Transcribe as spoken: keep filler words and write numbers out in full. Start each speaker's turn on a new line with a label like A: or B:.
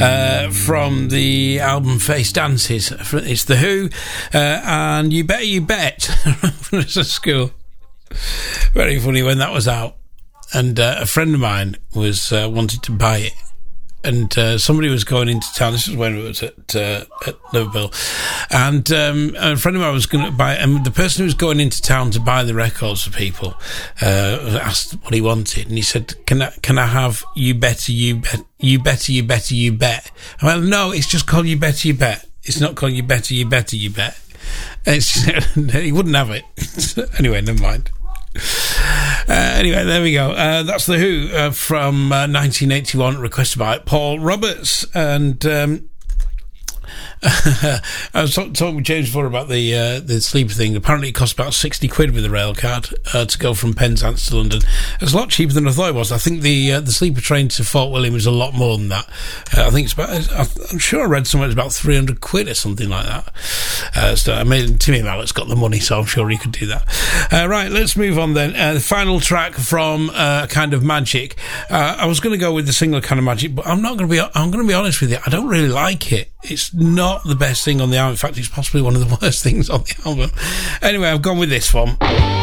A: uh, from the album Face Dances. It's The Who, uh, and You Bet You Bet from school. Very funny when that was out. And uh, a friend of mine was uh, wanted to buy it. And uh, somebody was going into town. This was when it was at, uh, at Liverpool. And um, a friend of mine was going to buy it. And the person who was going into town to buy the records for people uh, asked what he wanted. And he said, can I, can I have You Better, You Bet, You Better, You Better, You Bet? I went, no, it's just called You Better, You Bet. It's not called You Better, You Better, You Bet. It's, he wouldn't have it. Anyway, never mind. Uh, anyway, there we go. Uh, that's The Who uh, from uh, nineteen eighty-one, requested by Paul Roberts. And um, I was talk- talking with James before about the uh, the sleeper thing. Apparently it cost about sixty quid with a rail card uh, to go from Penzance to London. It's a lot cheaper than I thought it was. I think the uh, the sleeper train to Fort William was a lot more than that. Uh, I think it's about, I'm sure I read somewhere it's about three hundred quid or something like that. Uh, so I mean, Timmy Mallett's got the money, so I'm sure he could do that. Uh, right, let's move on then. Uh, the final track from uh, Kind of Magic. Uh, I was going to go with the single Kind of Magic, but I'm not going to be. I'm going to be honest with you. I don't really like it. It's not the best thing on the album. In fact, it's possibly one of the worst things on the album. Anyway, I've gone with this one.